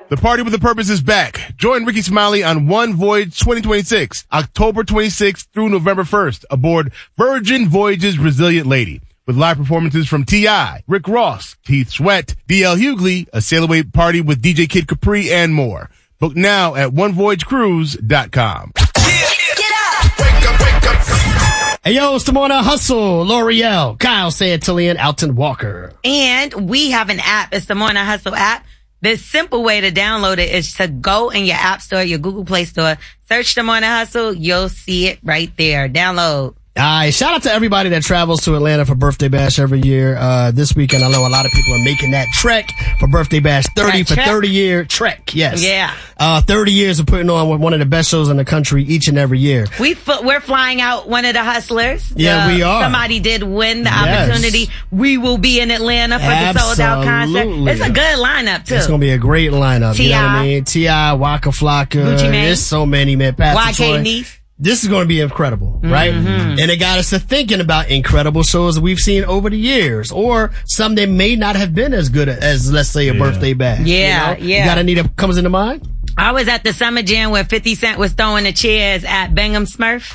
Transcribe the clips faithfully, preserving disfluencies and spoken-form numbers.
The Party with a Purpose is back. Join Ricky Smiley on One Voyage twenty twenty-six, October twenty-sixth through November first, aboard Virgin Voyage's Resilient Lady, with live performances from T I, Rick Ross, Keith Sweat, D L Hughley, a sail-away party with D J Kid Capri, and more. Book now at one voyage cruise dot com. Hey, yo, it's the Morning Hustle. L'Oreal, Kyle Santillan, Alton Walker. And we have an app. It's the Morning Hustle app. The simple way to download it is to go in your app store, your Google Play Store, search the Morning Hustle. You'll see it right there. Download. All right, shout out to everybody that travels to Atlanta for Birthday Bash every year. Uh, this weekend, I know a lot of people are making that trek for Birthday Bash. thirty That for trek? thirty year trek, yes. Yeah. Uh, thirty years of putting on one of the best shows in the country each and every year. We f- we're flying out one of the hustlers. Yeah, Uh, we are. Somebody did win the Yes. opportunity. We will be in Atlanta for the sold out concert. Absolutely. It's a good lineup too. It's gonna be a great lineup. You know what I mean? T I, Waka Flocka. Gucci Mane. There's so many, man. Pastor Y K Troy. Neef. This is going to be incredible, right? Mm-hmm. And it got us to thinking about incredible shows that we've seen over the years, or some that may not have been as good as, let's say, a Yeah. Birthday Bash. Yeah, you know? yeah. You got any that comes into mind? I was at the Summer Jam where fifty Cent was throwing the chairs at Bingham Smurf.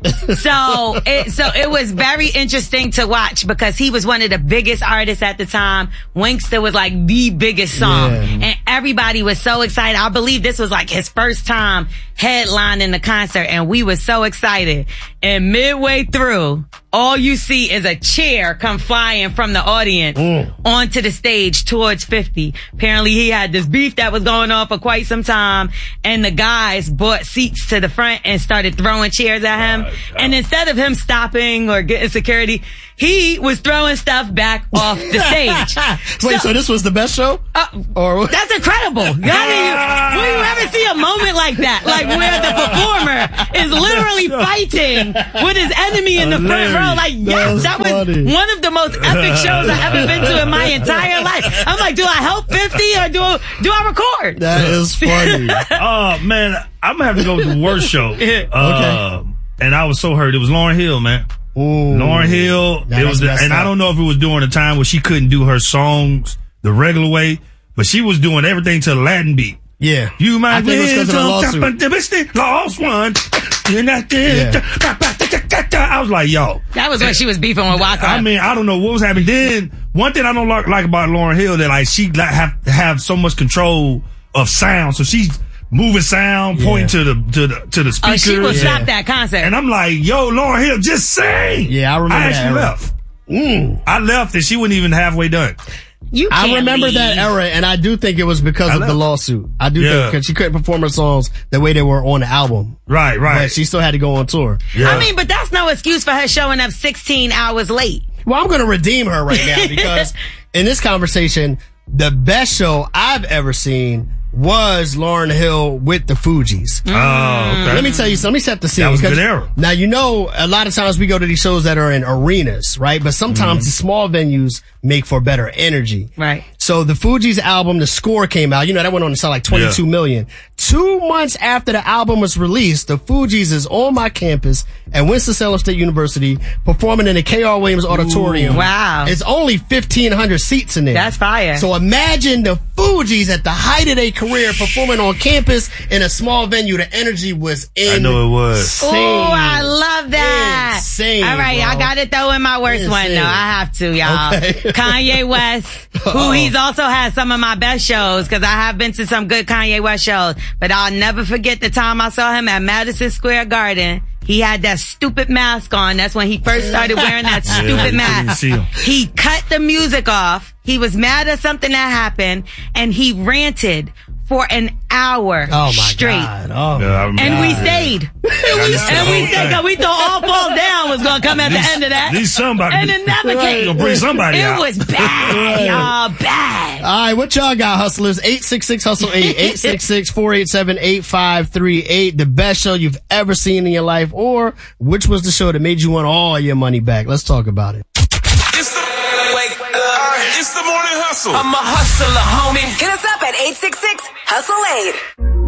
So it, so it was very interesting to watch because he was one of the biggest artists at the time. Winkster was like the biggest song, Yeah. and everybody was so excited. I believe this was like his first time headlining the concert, and we were so excited. And midway through, all you see is a chair come flying from the audience Mm. onto the stage towards fifty. Apparently he had this beef that was going on for quite some time, and the guys brought seats to the front and started throwing chairs at him. And instead of him stopping or getting security, he was throwing stuff back off the stage. Wait, so, this was the best show? Uh, Or that's incredible. I mean, will you ever see a moment like that? Like where the performer is literally fighting with his enemy in the front row. Like, yes, That's that was funny. one of the most epic shows I've ever been to in my entire life. I'm like, do I help fifty or do, do I record? That is funny. Oh, man, I'm gonna have to go with the worst show. Uh, and I was so hurt. It was Lauryn Hill, man. Ooh. Lauryn Hill. That It is was, the, messed and I up. don't know if it was during a time where she couldn't do her songs the regular way, but she was doing everything to the Latin beat. Yeah. You might I think it was because of the lawsuit. Lost one. I was like, yo. That was when she was beefing with Waka. I mean, I don't know what was happening. Then one thing I don't like, like about Lauryn Hill that like she like, have have so much control of sound, so she's moving sound, Yeah. pointing to the to the to the speaker. oh, she will Yeah. stop that concert. And I'm like, yo, Lauryn Hill, just sing. Yeah, I remember I that actually era. left. Mm. I left and she wasn't even halfway done. you I can't remember leave. that era, and I do think it was because I of the left. lawsuit. I do Yeah. think because she couldn't perform her songs the way they were on the album. Right, right. But she still had to go on tour. Yeah. I mean, but that's no excuse for her showing up sixteen hours late. Well, I'm going to redeem her right now because in this conversation, the best show I've ever seen was Lauryn Hill with the Fugees. Oh, okay. Let me tell you something. Let me set the scene. That was a good 'cause era. Now, you know, a lot of times we go to these shows that are in arenas, right? But sometimes Mm-hmm. the small venues make for better energy. Right. So the Fugees album, The Score, came out. You know, that went on to sell like twenty-two Yeah. million. Two months after the album was released, the Fugees is on my campus at Winston-Salem State University performing in the K R. Williams Auditorium. Wow. It's only fifteen hundred seats in there. That's fire. So imagine the Fugees at the height of their career performing on campus in a small venue. The energy was insane. I know it was. Oh, I love that. Insane, All right, bro. I got to throw in my worst one, Insane. though. I have to, y'all. Okay. Kanye West, who Uh-oh. he's also had some of my best shows, because I have been to some good Kanye West shows. But I'll never forget the time I saw him at Madison Square Garden. He had that stupid mask on. That's when he first started wearing that Yeah, stupid you mask. didn't see him. He cut the music off. He was mad at something that happened, and he ranted for an hour Oh my straight. God. Oh Yeah, I remember. And we Yeah. stayed. and we, and we stayed, cause we thought All Falls Down was gonna come at the end of that. These somebody. And it never came. Gonna bring somebody It out. was bad, y'all, bad. All right, what y'all got, hustlers? eight six six hustle eight, eight six six, four eight seven, eight five three eight. The best show you've ever seen in your life, or which was the show that made you want all your money back? Let's talk about it. It's the, wake up. It's the morning hustle. I'm a hustler, homie. Hit us up at eight six six hustle eight.